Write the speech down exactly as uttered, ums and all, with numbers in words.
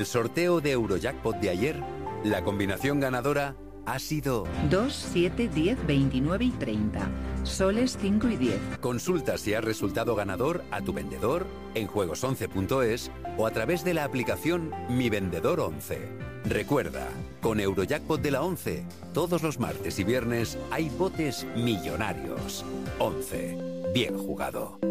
El sorteo de Eurojackpot de ayer, la combinación ganadora ha sido dos, siete, diez, veintinueve y treinta. Soles cinco y diez. Consulta si has resultado ganador a tu vendedor en juegos once punto es o a través de la aplicación Mi Vendedor once. Recuerda, con Eurojackpot de la once, todos los martes y viernes hay botes millonarios. once. Bien jugado.